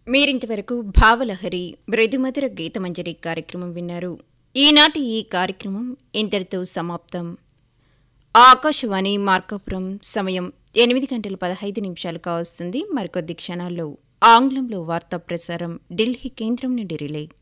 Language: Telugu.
మీరింతవరకు భావలహరి మృదుమధుర గీతమంజరి కార్యక్రమం విన్నారు. ఈనాటి ఈ కార్యక్రమం ఇంతటితో సమాప్తం. ఆకాశవాణి మార్కాపురం సమయం 8:15 కావస్తుంది. మరికొద్ది క్షణాల్లో ఆంగ్లంలో వార్తా ప్రసారం ఢిల్లీ కేంద్రం నుండి రిలే.